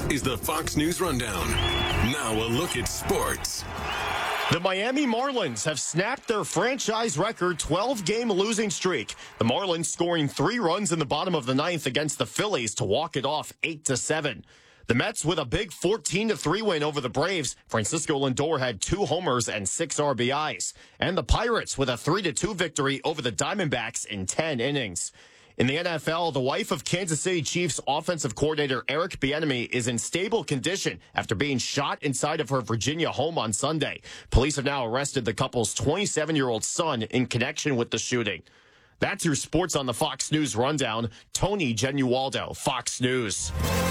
is the Fox News Rundown. Now a look at sports. The Miami Marlins have snapped their franchise record 12-game losing streak. The Marlins scoring 3 runs in the bottom of the 9th against the Phillies to walk it off 8-7. The Mets with a big 14-3 win over the Braves. Francisco Lindor had 2 homers and 6 RBIs. And the Pirates with a 3-2 victory over the Diamondbacks in 10 innings. In the NFL, the wife of Kansas City Chiefs offensive coordinator Eric Bieniemy is in stable condition after being shot inside of her Virginia home on Sunday. Police have now arrested the couple's 27-year-old son in connection with the shooting. That's your sports on the Fox News Rundown. Tony Genualdo, Fox News.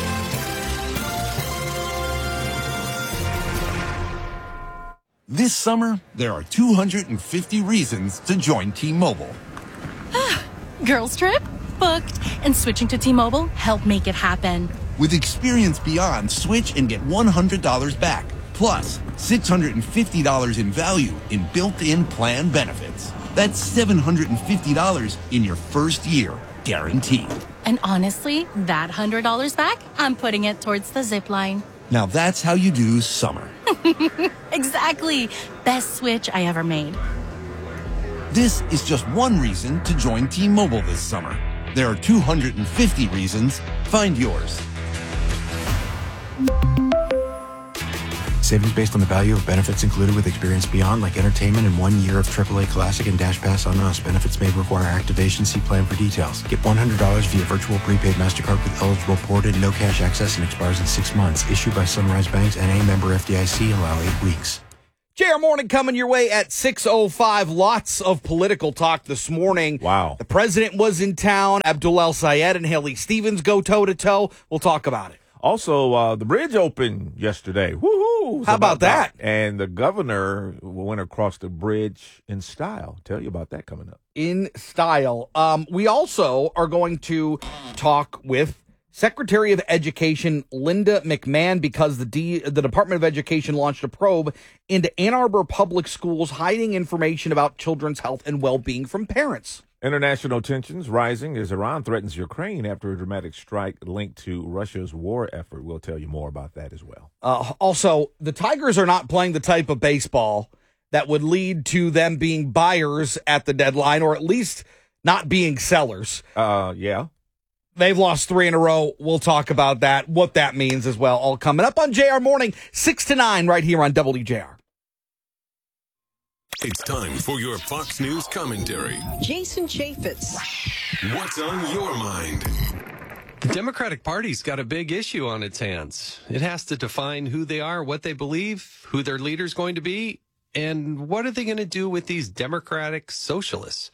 This summer, there are 250 reasons to join T-Mobile. Girls trip? Booked. And switching to T-Mobile helped make it happen. With Experience Beyond, switch and get $100 back. Plus, $650 in value in built-in plan benefits. That's $750 in your first year, guaranteed. And honestly, that $100 back, I'm putting it towards the zip line. Now that's how you do summer. Exactly. Best switch I ever made. This is just one reason to join T-Mobile this summer. There are 250 reasons. Find yours. Savings based on the value of benefits included with Experience Beyond, like entertainment and 1 year of AAA Classic and Dash Pass on us. Benefits may require activation. See plan for details. Get $100 via virtual prepaid MasterCard with eligible ported, no cash access, and expires in 6 months. Issued by Sunrise Banks, N.A. member FDIC. Allow 8 weeks. JR Morning coming your way at 6:05. Lots of political talk this morning. Wow. The president was in town. Abdul El-Sayed and Haley Stevens go toe-to-toe. We'll talk about it. Also, the bridge opened yesterday. Woohoo! How about that? And the governor went across the bridge in style. Tell you about that coming up. In style. We also are going to talk with Secretary of Education Linda McMahon because the Department of Education launched a probe into Ann Arbor Public Schools hiding information about children's health and well-being from parents. International tensions rising as Iran threatens Ukraine after a dramatic strike linked to Russia's war effort. We'll tell you more about that as well. Also, the Tigers are not playing the type of baseball that would lead to them being buyers at the deadline, or at least not being sellers. Yeah. They've lost 3 in a row. We'll talk about that, what that means as well. All coming up on JR Morning, 6 to 9, right here on WJR. It's time for your Fox News commentary. Jason Chaffetz. What's on your mind? The Democratic Party's got a big issue on its hands. It has to define who they are, what they believe, who their leader's going to be, and what are they going to do with these Democratic socialists.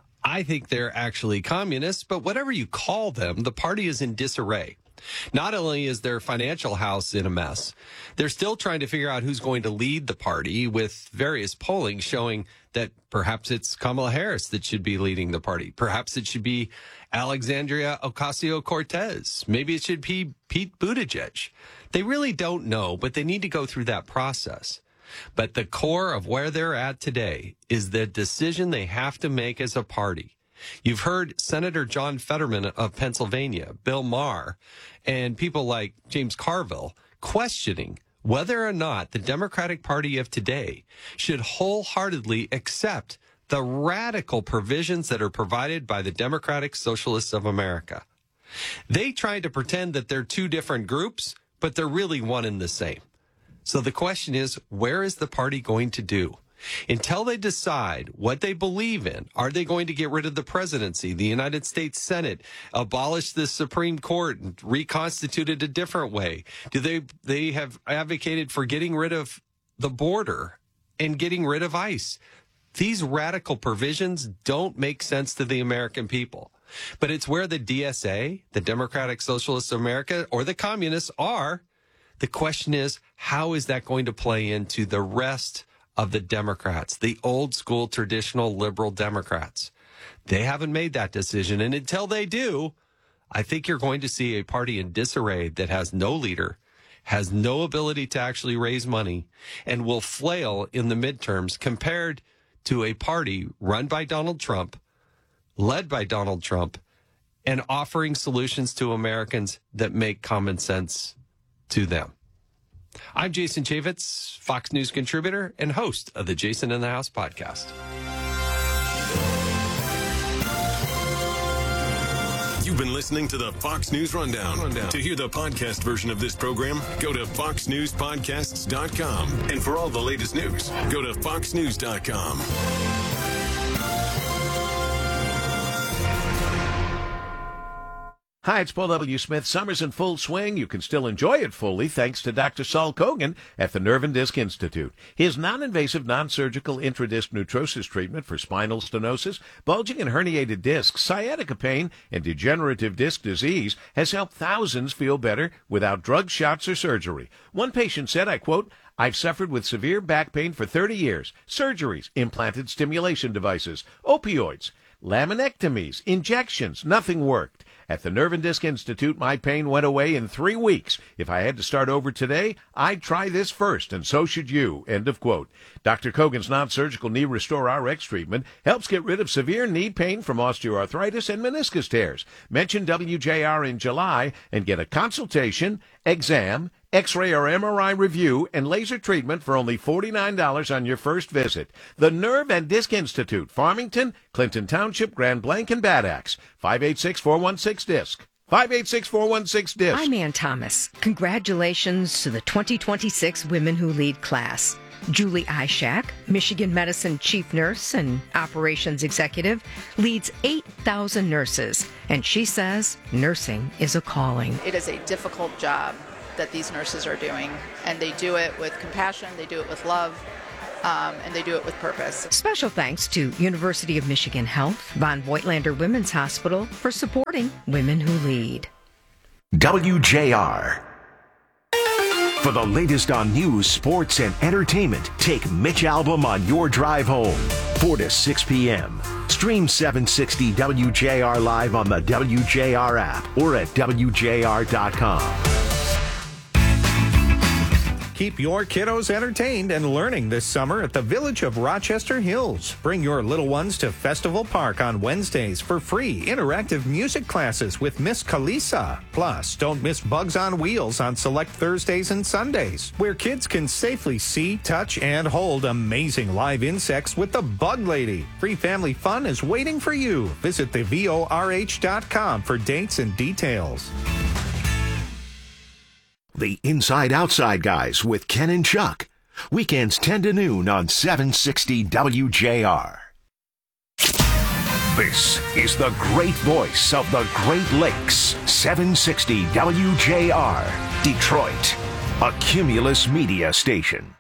I think they're actually communists, but whatever you call them, the party is in disarray. Not only is their financial house in a mess, they're still trying to figure out who's going to lead the party, with various polling showing that perhaps it's Kamala Harris that should be leading the party. Perhaps it should be Alexandria Ocasio-Cortez. Maybe it should be Pete Buttigieg. They really don't know, but they need to go through that process. But the core of where they're at today is the decision they have to make as a party. You've heard Senator John Fetterman of Pennsylvania, Bill Maher, and people like James Carville questioning whether or not the Democratic Party of today should wholeheartedly accept the radical provisions that are provided by the Democratic Socialists of America. They try to pretend that they're two different groups, but they're really one and the same. So the question is, where is the party going to do? Until they decide what they believe in, are they going to get rid of the presidency, the United States Senate, abolish the Supreme Court, and reconstitute it a different way? Do they have advocated for getting rid of the border and getting rid of ICE? These radical provisions don't make sense to the American people. But it's where the DSA, the Democratic Socialists of America, or the communists are. The question is, how is that going to play into the rest of the Democrats, the old school traditional liberal Democrats? They haven't made that decision. And until they do, I think you're going to see a party in disarray that has no leader, has no ability to actually raise money, and will flail in the midterms compared to a party run by Donald Trump, led by Donald Trump, and offering solutions to Americans that make common sense to them. I'm Jason Chaffetz, Fox News contributor and host of the Jason in the House podcast. You've been listening to the Fox News Rundown. To hear the podcast version of this program, go to foxnewspodcasts.com. And for all the latest news, go to foxnews.com. Hi, it's Paul W. Smith. Summer's in full swing. You can still enjoy it fully thanks to Dr. Saul Kogan at the Nerve and Disc Institute. His non-invasive, non-surgical intradisc neutrosis treatment for spinal stenosis, bulging and herniated discs, sciatica pain, and degenerative disc disease has helped thousands feel better without drugs, shots, or surgery. One patient said, I quote, "I've suffered with severe back pain for 30 years. Surgeries, implanted stimulation devices, opioids, laminectomies, injections, nothing worked. At the Nerve and Disc Institute, my pain went away in 3 weeks. If I had to start over today, I'd try this first, and so should you." End of quote. Dr. Kogan's non-surgical Knee Restore RX treatment helps get rid of severe knee pain from osteoarthritis and meniscus tears. Mention WJR in July and get a consultation, exam, X-ray or MRI review, and laser treatment for only $49 on your first visit. The Nerve and Disc Institute, Farmington, Clinton Township, Grand Blanc, and Bad Axe. 586-416-DISC. 586-416-DISC. I'm Ann Thomas. Congratulations to the 2026 Women Who Lead class. Julie Ishak, Michigan Medicine Chief Nurse and Operations Executive, leads 8,000 nurses, and she says nursing is a calling. It is a difficult job that these nurses are doing, and they do it with compassion, they do it with love, and they do it with purpose. Special thanks to University of Michigan Health, Von Voigtlander Women's Hospital for supporting Women Who Lead. WJR. For the latest on news, sports, and entertainment, take Mitch Albom on your drive home, 4 to 6 p.m. Stream 760 WJR live on the WJR app or at WJR.com. Keep your kiddos entertained and learning this summer at the Village of Rochester Hills. Bring your little ones to Festival Park on Wednesdays for free interactive music classes with Miss Kalisa. Plus, don't miss Bugs on Wheels on select Thursdays and Sundays, where kids can safely see, touch, and hold amazing live insects with the Bug Lady. Free family fun is waiting for you. Visit thevorh.com for dates and details. The Inside Outside Guys with Ken and Chuck. Weekends 10 to noon on 760 WJR. This is the great voice of the Great Lakes. 760 WJR. Detroit. A Cumulus media station.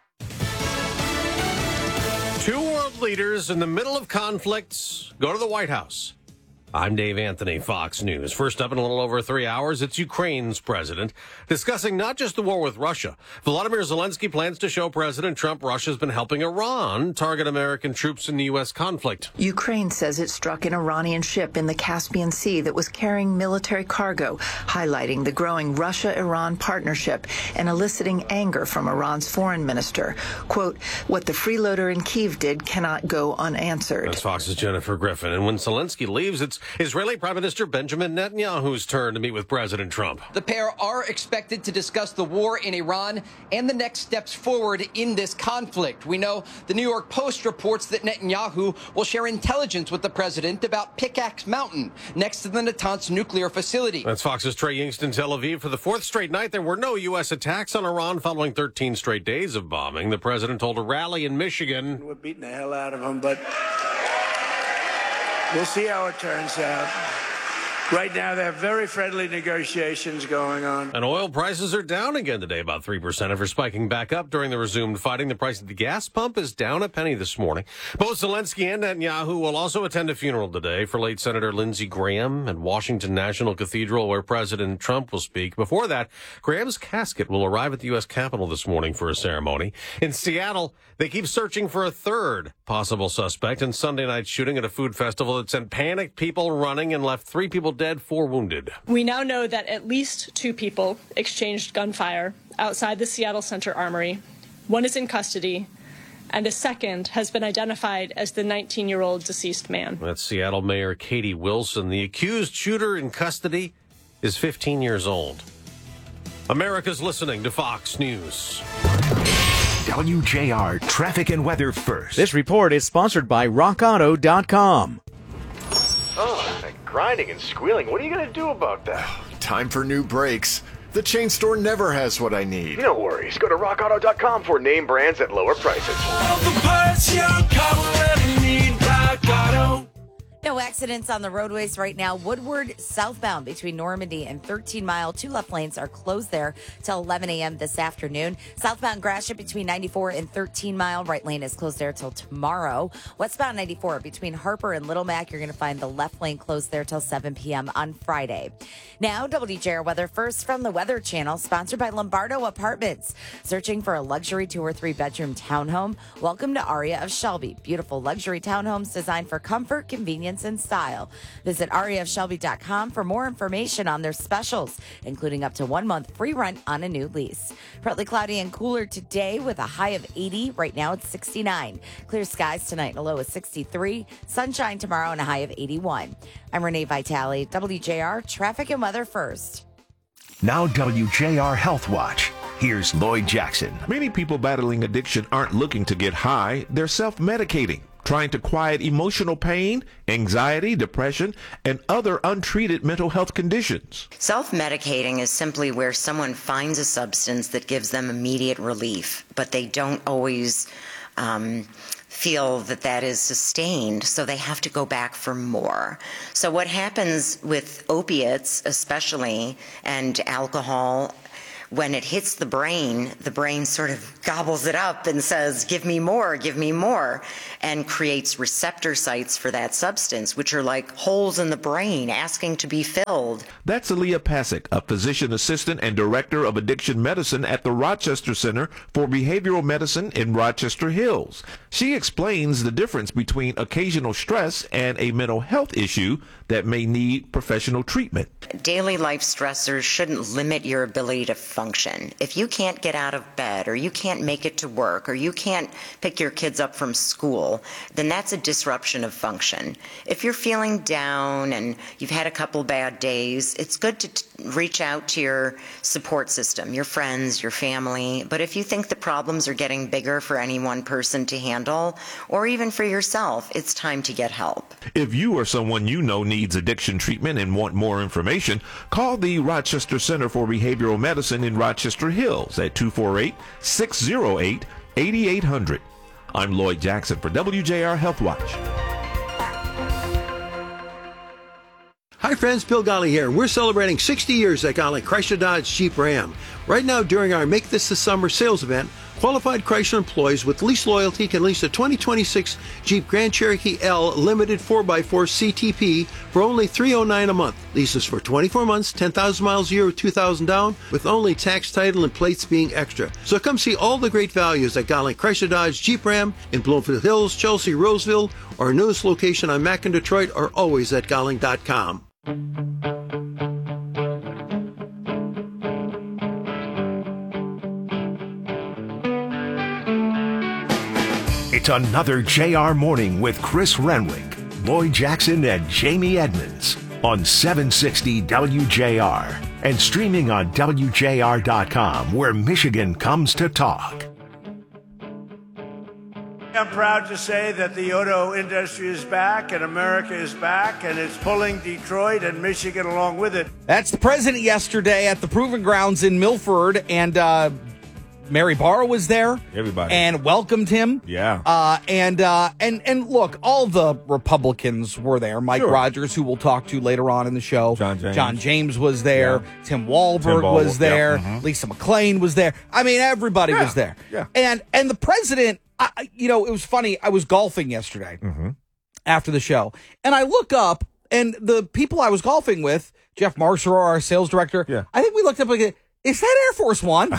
Two world leaders in the middle of conflicts go to the White House. I'm Dave Anthony, Fox News. First up in a little over 3 hours, it's Ukraine's president discussing not just the war with Russia. Volodymyr Zelensky plans to show President Trump Russia's been helping Iran target American troops in the U.S. conflict. Ukraine says it struck an Iranian ship in the Caspian Sea that was carrying military cargo, highlighting the growing Russia-Iran partnership and eliciting anger from Iran's foreign minister. Quote, "What the freeloader in Kyiv did cannot go unanswered." That's Fox's Jennifer Griffin. And when Zelensky leaves, it's Israeli Prime Minister Benjamin Netanyahu's turn to meet with President Trump. The pair are expected to discuss the war in Iran and the next steps forward in this conflict. We know the New York Post reports that Netanyahu will share intelligence with the president about Pickaxe Mountain, next to the Natanz nuclear facility. That's Fox's Trey Yingst in Tel Aviv. For the fourth straight night, there were no U.S. attacks on Iran following 13 straight days of bombing. The president told a rally in Michigan. We're beating the hell out of them, but we'll see how it turns out. Right now, they have very friendly negotiations going on. And oil prices are down again today, about 3% after spiking back up during the resumed fighting. The price at the gas pump is down a penny this morning. Both Zelensky and Netanyahu will also attend a funeral today for late Senator Lindsey Graham at Washington National Cathedral, where President Trump will speak. Before that, Graham's casket will arrive at the U.S. Capitol this morning for a ceremony. In Seattle, they keep searching for a third possible suspect in Sunday night's shooting at a food festival that sent panicked people running and left 3 people dead, 4 wounded. We now know that at least 2 people exchanged gunfire outside the Seattle Center Armory. 1 is in custody, and a second has been identified as the 19-year-old deceased man. That's Seattle Mayor Katie Wilson. The accused shooter in custody is 15 years old. America's listening to Fox News. WJR traffic and weather first. This report is sponsored by RockAuto.com. Oh, that grinding and squealing. What are you going to do about that? Time for new brakes. The chain store never has what I need. No worries. Go to RockAuto.com for name brands at lower prices. All the parts your car will ever need. Rock Auto. No accidents on the roadways right now. Woodward southbound between Normandy and 13 Mile. 2 left lanes are closed there till 11 a.m. this afternoon. Southbound Gratiot between 94 and 13 Mile. Right lane is closed there till tomorrow. Westbound 94 between Harper and Little Mac. You're going to find the left lane closed there till 7 p.m. on Friday. Now, WJR weather first from the Weather Channel, sponsored by Lombardo Apartments. Searching for a luxury 2 or 3 bedroom townhome? Welcome to Aria of Shelby. Beautiful luxury townhomes designed for comfort, convenience, and style. Visit ariaofshelby.com for more information on their specials, including up to 1 month free rent on a new lease. Partly cloudy and cooler today with a high of 80. Right now it's 69. Clear skies tonight and a low of 63. Sunshine tomorrow and a high of 81. I'm Renee Vitale, WJR Traffic and Weather First. Now WJR Health Watch. Here's Lloyd Jackson. Many people battling addiction aren't looking to get high. They're self-medicating, trying to quiet emotional pain, anxiety, depression, and other untreated mental health conditions. Self-medicating is simply where someone finds a substance that gives them immediate relief, but they don't always feel that is sustained, so they have to go back for more. So what happens with opiates especially, and alcohol, when it hits the brain sort of gobbles it up and says, give me more, and creates receptor sites for that substance, which are like holes in the brain asking to be filled. That's Aaliyah Pasick, a physician assistant and director of addiction medicine at the Rochester Center for Behavioral Medicine in Rochester Hills. She explains the difference between occasional stress and a mental health issue that may need professional treatment. Daily life stressors shouldn't limit your ability to function. If you can't get out of bed, or you can't make it to work, or you can't pick your kids up from school, then that's a disruption of function. If you're feeling down and you've had a couple bad days, it's good to reach out to your support system, your friends, your family. But if you think the problems are getting bigger for any one person to handle, or even for yourself, it's time to get help. If you or someone you know needs addiction treatment and want more information, call the Rochester Center for Behavioral Medicine in Rochester Hills at 248-608-8800. I'm Lloyd Jackson for WJR Health Watch. Hi friends, Bill Golly here. We're celebrating 60 years at Golly Chrysler Dodge Jeep Ram. Right now during our Make This the Summer sales event, qualified Chrysler employees with lease loyalty can lease a 2026 Jeep Grand Cherokee L Limited 4x4 CTP for only $309 a month. Leases for 24 months, 10,000 miles a year with $2,000 down, with only tax, title, and plates being extra. So come see all the great values at Golly Chrysler Dodge Jeep Ram in Bloomfield Hills, Chelsea, Roseville, or our newest location on Mac in Detroit, or always at Golling.com. It's another JR Morning with Chris Renwick, Lloyd Jackson, and Jamie Edmonds on 760 WJR and streaming on WJR.com, where Michigan comes to talk. I'm proud to say that the auto industry is back and America is back, and it's pulling Detroit and Michigan along with it. That's the president yesterday at the Proving Grounds in Milford, and Mary Barr was there. Everybody. And welcomed him. Yeah. And look, all the Republicans were there. Mike Rogers, who we'll talk to later on in the show. John James was there. Yeah. Tim Walberg was there. Yeah. Lisa McClain was there. I mean, everybody was there. Yeah. And the president, it was funny. I was golfing yesterday after the show, and I look up, and the people I was golfing with, Jeff Marshall, our sales director, I think we looked up like, is that Air Force One?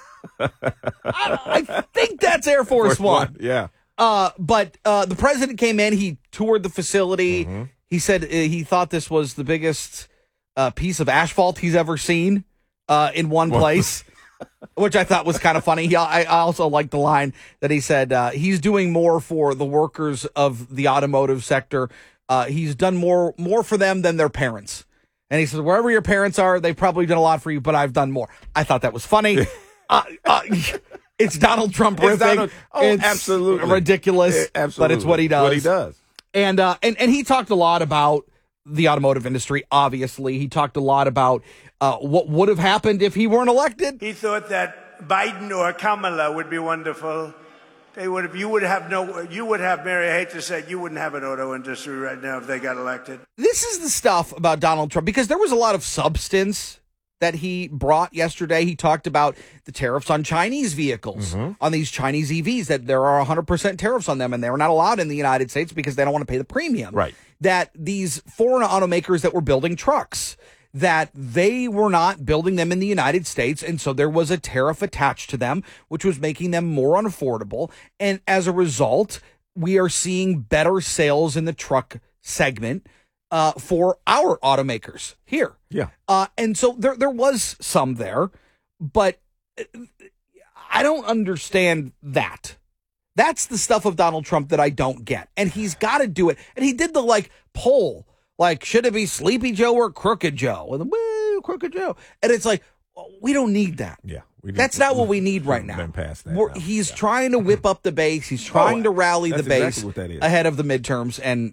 I think that's Air Force One. Yeah. But the president came in. He toured the facility. He said he thought this was the biggest piece of asphalt he's ever seen in one place, which I thought was kind of funny. I also liked the line that he said he's doing more for the workers of the automotive sector. He's done more for them than their parents. And he says, wherever your parents are, they've probably done a lot for you, but I've done more. I thought that was funny. It's Donald Trump riffing. It's absolutely ridiculous, but it's what he does. What he does. And he talked a lot about the automotive industry, obviously. He talked a lot about what would have happened if he weren't elected. He thought that Biden or Kamala would be wonderful. You would have, Mary, I hate to say it, you wouldn't have an auto industry right now if they got elected. This is the stuff about Donald Trump, because there was a lot of substance that he brought yesterday. He talked about the tariffs on Chinese vehicles, on these Chinese EVs, that there are 100% tariffs on them, and they're not allowed in the United States because they don't want to pay the premium. Right. That these foreign automakers that were building trucks, that they were not building them in the United States, and so there was a tariff attached to them, which was making them more unaffordable. And as a result, we are seeing better sales in the truck segment for our automakers here. Yeah. And so there was some there, but I don't understand that. That's the stuff of Donald Trump that I don't get. And he's got to do it. And he did the poll. Should it be Sleepy Joe or Crooked Joe? And woo, Crooked Joe. And it's we don't need that. Yeah. That's not what we need right now. Been past that he's trying to whip up the base. He's trying to rally the base exactly what that is. ahead of the midterms. And,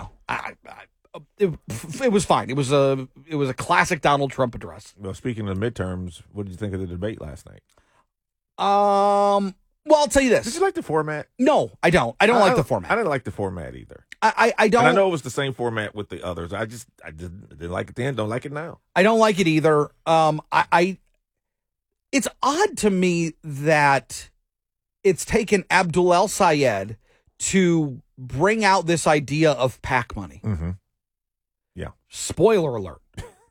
it was fine. It was a classic Donald Trump address. Well, speaking of midterms, what did you think of the debate last night? Well, I'll tell you this. Did you like the format? No, I don't. I don't like the format. I didn't like the format either. I don't. And I know it was the same format with the others. I didn't like it then. Don't like it now. I don't like it either. It's odd to me that it's taken Abdul El Sayed to bring out this idea of PAC money. Mm-hmm. Yeah. Spoiler alert.